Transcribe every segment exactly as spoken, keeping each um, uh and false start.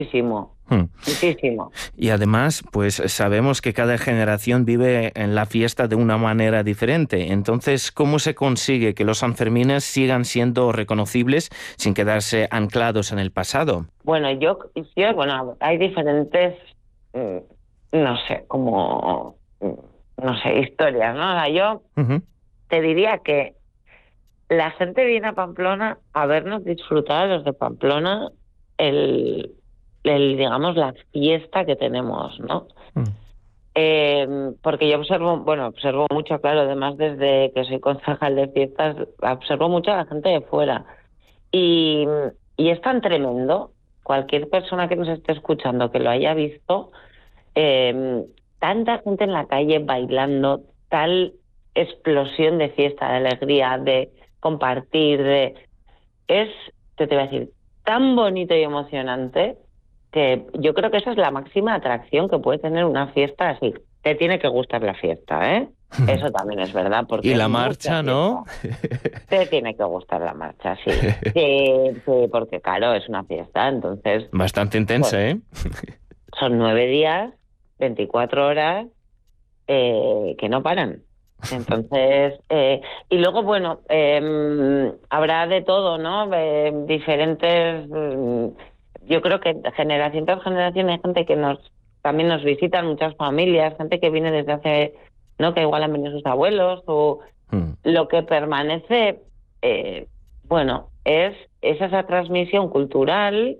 muchísimo, Hmm. muchísimo. Y además, pues sabemos que cada generación vive en la fiesta de una manera diferente. Entonces, ¿cómo se consigue que los Sanfermines sigan siendo reconocibles sin quedarse anclados en el pasado? Bueno, yo, yo bueno, hay diferentes, mm, no sé, como, mm, no sé, historias, ¿no? O sea, yo Ujú. te diría que la gente viene a Pamplona a vernos disfrutar los de Pamplona, el, el, digamos, la fiesta que tenemos, ¿no? Mm. Eh, porque yo observo, bueno, observo mucho, claro, además desde que soy concejal de fiestas, observo mucho a la gente de fuera. Y, y es tan tremendo, cualquier persona que nos esté escuchando que lo haya visto, eh, tanta gente en la calle bailando, tal explosión de fiesta, de alegría, de compartir, de es, te, te voy a decir, tan bonito y emocionante que yo creo que esa es la máxima atracción que puede tener una fiesta así. Te tiene que gustar la fiesta, ¿eh? Eso también es verdad, Y porque es la mucha marcha, fiesta. ¿no? Te tiene que gustar la marcha, sí. Sí, sí, porque claro, es una fiesta, entonces, Bastante pues intensa, ¿eh? son nueve días, veinticuatro horas, eh, que no paran. Entonces, eh, y luego, bueno, eh, habrá de todo, ¿no? Eh, diferentes, mm, yo creo que generación tras generación hay gente que nos, también nos visitan, muchas familias, gente que viene desde hace, ¿no? Que igual han venido sus abuelos, o Mm. lo que permanece, eh, bueno, es, es esa transmisión cultural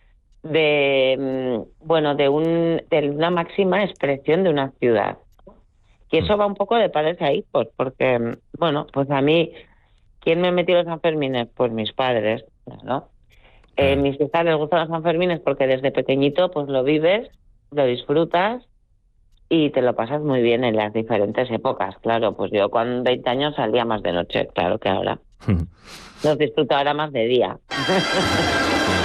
de, mm, bueno, de, un, de una máxima expresión de una ciudad. Y Mm. eso va un poco de padres a hijos, porque, mm, bueno, pues a mí, ¿quién me metió los Sanfermines? Pues mis padres, ¿no? Eh, Ah. mis hijas les gustan los Sanfermines porque desde pequeñito pues lo vives, lo disfrutas y te lo pasas muy bien en las diferentes épocas. Claro, pues yo con veinte años salía más de noche, claro que ahora. Mm. Los disfruto ahora más de día.